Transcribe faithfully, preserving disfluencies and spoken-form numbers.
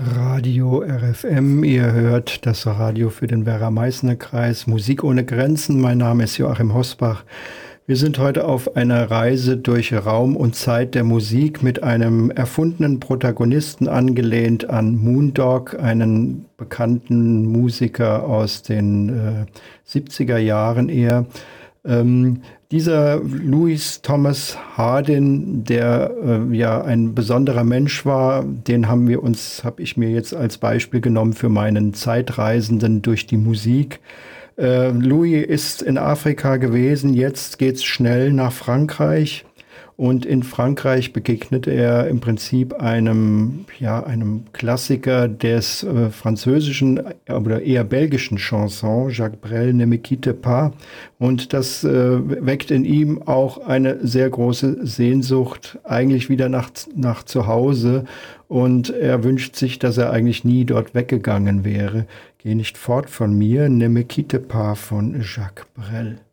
Radio R F M, ihr hört das Radio für den Werra-Meißner-Kreis, Musik ohne Grenzen. Mein Name ist Joachim Hosbach. Wir sind heute auf einer Reise durch Raum und Zeit der Musik mit einem erfundenen Protagonisten angelehnt an Moondog, einen bekannten Musiker aus den äh, siebziger Jahren eher. Ähm, dieser Louis Thomas Hardin, der äh, ja ein besonderer Mensch war, den haben wir uns, habe ich mir jetzt als Beispiel genommen für meinen Zeitreisenden durch die Musik. Äh, Louis ist in Afrika gewesen, jetzt geht's schnell nach Frankreich. Und in Frankreich begegnet er im Prinzip einem, ja, einem Klassiker des äh, französischen oder eher belgischen Chanson, Jacques Brel, Ne me quitte pas. Und das äh, weckt in ihm auch eine sehr große Sehnsucht, eigentlich wieder nach, nach zu Hause. Und er wünscht sich, dass er eigentlich nie dort weggegangen wäre. Geh nicht fort von mir, Ne me quitte pas von Jacques Brel.